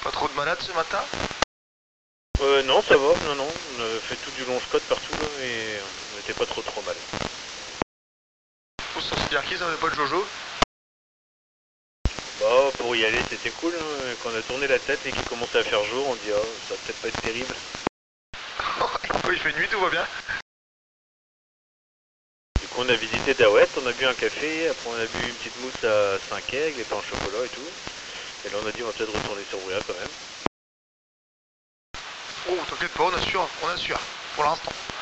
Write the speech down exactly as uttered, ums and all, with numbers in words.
Pas trop de malades ce matin? Euh, non, ça va, non, non, on a fait tout du long Scott partout là, et on n'était pas trop trop mal. Faut s'en dire qu'ils avaient pas de Jojo. Bah, pour y aller, c'était cool, hein. Quand on a tourné la tête et qu'il commençait à faire jour, on dit, oh, ça va peut-être pas être terrible. Oui, il fait nuit, tout va bien. Du coup, on a visité Dawet, on a bu un café, après on a bu une petite mousse à cinq aigles, et pain au chocolat et tout. Et là, on a dit, on va peut-être retourner sur Brouillard quand même. Oh, t'inquiète pas, on assure, on assure, pour l'instant.